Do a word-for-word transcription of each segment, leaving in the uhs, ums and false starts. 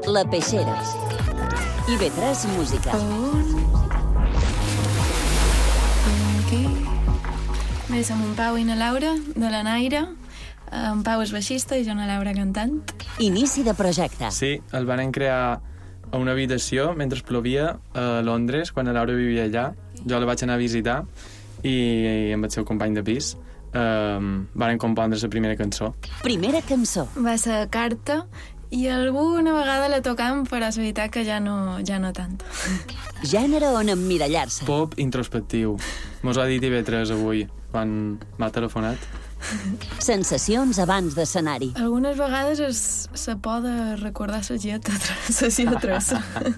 La Peixera. I ve tres música. Aquí. Bé, som en Pau i na Laura, de la Naira. En Pau és baixista i jo na Laura cantant. Inici de projecte. Sí, el van crear a una habitació mentre plovia a Londres, quan la Laura vivia allà. Jo la vaig anar a visitar i amb el seu company de pis um, van compondre la primera cançó. Primera cançó. Va ser Carta i alguna vegada la tocam, però és veritat que ja no, ja no tant. Gènere on emmirallar-se. Pop introspectiu. Mos ho ha dit I V tres avui, quan m'ha telefonat. Sensacions abans d'escenari. Algunes vegades es, se pot recordar les lletres, les lletres.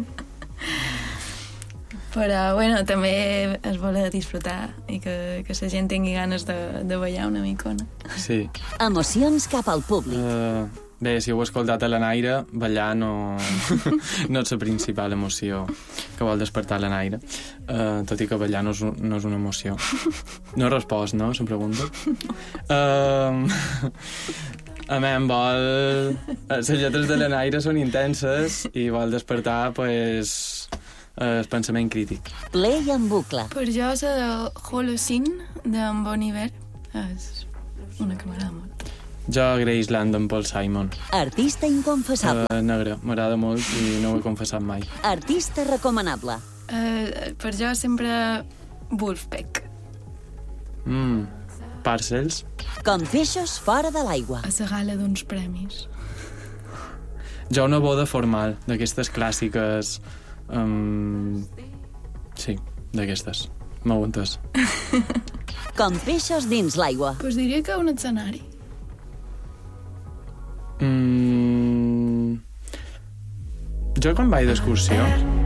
Però, bueno, també es vol disfrutar i que, que la gent tingui ganes de, de ballar una micona. Sí. Emocions cap al públic. Uh, bé, si heu escoltat a la Naira, ballar no, no és la principal emoció que vol despertar la Naira. Uh, tot i que ballar no és, no és una emoció. No he respost, no, la pregunta? Uh, a mi em vol... Les lletres de la Naira són intenses i vol despertar, pues, el pensament crític. Play en bucle. Per jo és el Holocene d'en Bon Iver. És una que m'agrada molt. Jo Graceland d'en Paul Simon. Artista inconfessable. Uh, negre, m'agrada molt i no ho he confessat mai. Artista recomanable. Uh, per jo sempre Wolfpack. Mm, Parcels. Com peixos fora de l'aigua. A la gala d'uns premis. Jo una boda formal, d'aquestes clàssiques... Um, sí, d'aquestes. M'ho he entès. Com peixos dins l'aigua. Pues diria que un escenari. Mm, jo quan vaig d'excursió